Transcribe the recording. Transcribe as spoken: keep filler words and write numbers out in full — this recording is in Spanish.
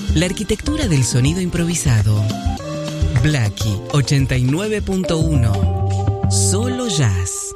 La arquitectura del sonido improvisado. Blackie ochenta y nueve punto uno. Solo jazz.